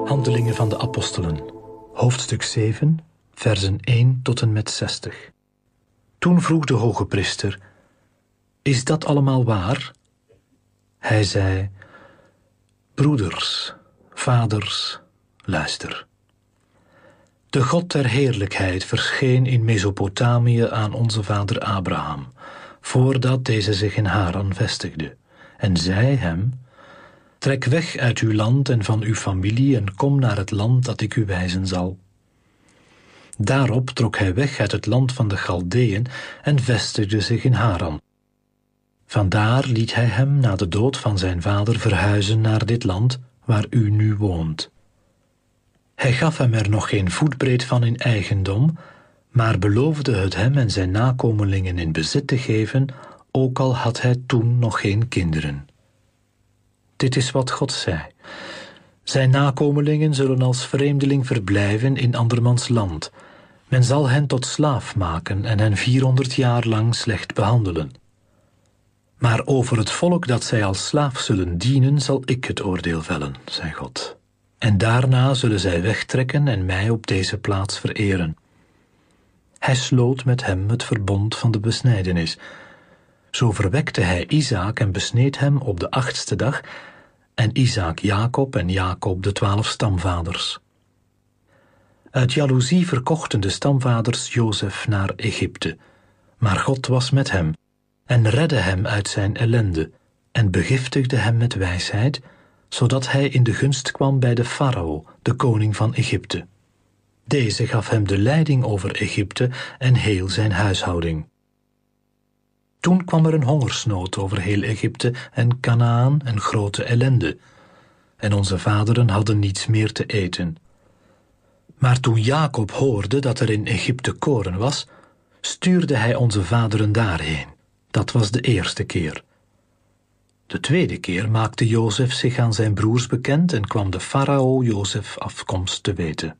Handelingen van de Apostelen, hoofdstuk 7, versen 1 tot en met 60. Toen vroeg de hogepriester: is dat allemaal waar? Hij zei: broeders, vaders, luister. De God der heerlijkheid verscheen in Mesopotamië aan onze vader Abraham, voordat deze zich in Haran vestigde, en zei hem: trek weg uit uw land en van uw familie en kom naar het land dat ik u wijzen zal. Daarop trok hij weg uit het land van de Galdeën en vestigde zich in Haran. Vandaar liet hij hem na de dood van zijn vader verhuizen naar dit land waar u nu woont. Hij gaf hem er nog geen voetbreed van in eigendom, maar beloofde het hem en zijn nakomelingen in bezit te geven, ook al had hij toen nog geen kinderen. Dit is wat God zei: zijn nakomelingen zullen als vreemdeling verblijven in andermans land. Men zal hen tot slaaf maken en hen 400 jaar lang slecht behandelen. Maar over het volk dat zij als slaaf zullen dienen, zal ik het oordeel vellen, zei God. En daarna zullen zij wegtrekken en mij op deze plaats vereren. Hij sloot met hem het verbond van de besnijdenis. Zo verwekte hij Isaak en besneed hem op de 8e dag, en Isaak Jacob en Jacob de 12 stamvaders. Uit jaloezie verkochten de stamvaders Jozef naar Egypte, maar God was met hem en redde hem uit zijn ellende en begiftigde hem met wijsheid, zodat hij in de gunst kwam bij de farao, de koning van Egypte. Deze gaf hem de leiding over Egypte en heel zijn huishouding. Toen kwam er een hongersnood over heel Egypte en Kanaan en grote ellende, en onze vaderen hadden niets meer te eten. Maar toen Jacob hoorde dat er in Egypte koren was, stuurde hij onze vaderen daarheen. Dat was de eerste keer. De tweede keer maakte Jozef zich aan zijn broers bekend en kwam de farao Jozef afkomst te weten.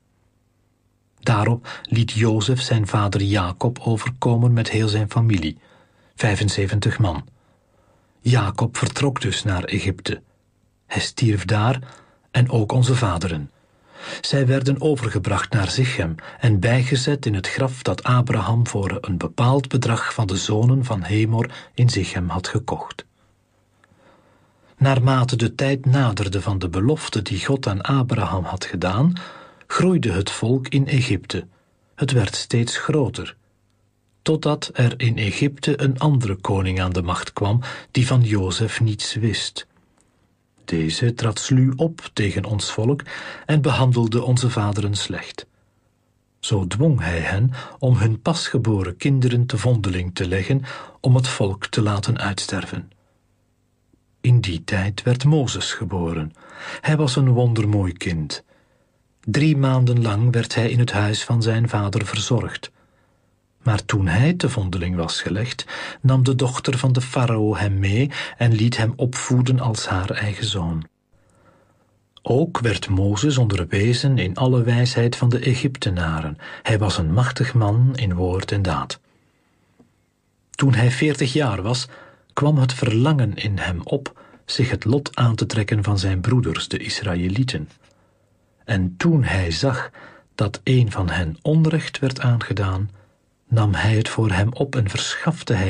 Daarop liet Jozef zijn vader Jacob overkomen met heel zijn familie, 75 man. Jacob vertrok dus naar Egypte. Hij stierf daar en ook onze vaderen. Zij werden overgebracht naar Sichem en bijgezet in het graf dat Abraham voor een bepaald bedrag van de zonen van Hemor in Sichem had gekocht. Naarmate de tijd naderde van de belofte die God aan Abraham had gedaan, groeide het volk in Egypte. Het werd steeds groter, totdat er in Egypte een andere koning aan de macht kwam die van Jozef niets wist. Deze trad sluw op tegen ons volk en behandelde onze vaderen slecht. Zo dwong hij hen om hun pasgeboren kinderen te vondeling te leggen om het volk te laten uitsterven. In die tijd werd Mozes geboren. Hij was een wondermooi kind. 3 maanden lang werd hij in het huis van zijn vader verzorgd. Maar toen hij te vondeling was gelegd, nam de dochter van de farao hem mee en liet hem opvoeden als haar eigen zoon. Ook werd Mozes onderwezen in alle wijsheid van de Egyptenaren. Hij was een machtig man in woord en daad. Toen hij 40 jaar was, kwam het verlangen in hem op zich het lot aan te trekken van zijn broeders, de Israëlieten. En toen hij zag dat een van hen onrecht werd aangedaan, nam hij het voor hem op en verschafte hij